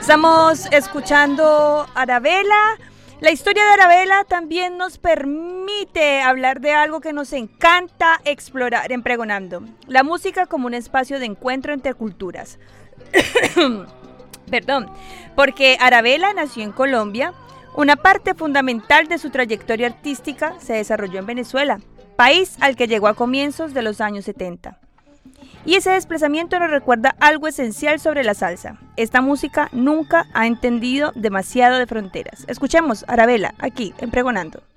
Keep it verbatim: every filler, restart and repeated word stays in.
Estamos escuchando Arabella. La historia de Arabella también nos permite hablar de algo que nos encanta explorar en Pregonando: la música como un espacio de encuentro entre culturas. Perdón, porque Arabella nació en Colombia. Una parte fundamental de su trayectoria artística se desarrolló en Venezuela, país al que llegó a comienzos de los años setenta. Y ese desplazamiento nos recuerda algo esencial sobre la salsa. Esta música nunca ha entendido demasiado de fronteras. Escuchemos Arabella aquí en Pregonando.